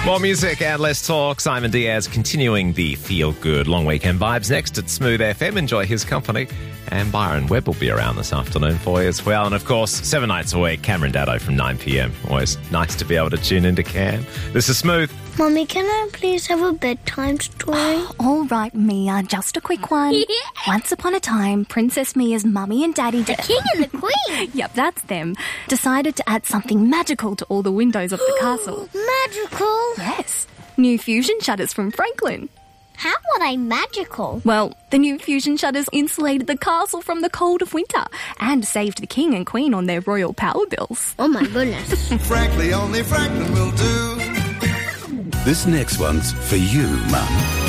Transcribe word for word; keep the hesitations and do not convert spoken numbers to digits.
More music and less talk. Simon Diaz continuing the feel-good long weekend vibes. Next at Smooth F M, enjoy his company. And Byron Webb will be around this afternoon for you as well. And of course, seven nights a week, Cameron Daddo from nine p.m. Always nice to be able to tune into Cam. This is Smooth. Mummy, can I please have a bedtime story? All right, Mia, just a quick one. Yeah. Once upon a time, Princess Mia's mummy and daddy... The king and the queen? Yep, that's them. Decided to add something magical to all the windows of the castle. Magical? Yes. New fusion shutters from Franklin. How are they magical? Well, the new fusion shutters insulated the castle from the cold of winter and saved the king and queen on their royal power bills. Oh, my goodness. Frankly, only Franklin will do. This next one's for you, Mum.